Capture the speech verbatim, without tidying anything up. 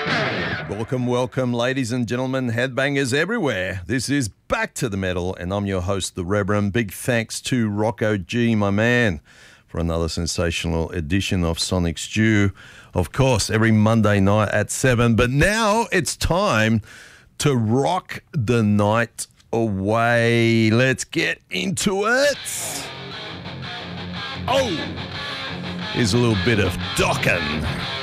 Welcome, welcome, ladies and gentlemen, headbangers everywhere. This is Back to the Metal, and I'm your host, The Reverend. Big thanks to Rocco G, my man, for another sensational edition of Sonic Stew. Of course, every Monday night at seven. But now it's time to rock the night away. Let's get into it. Oh, here's a little bit of Dokken.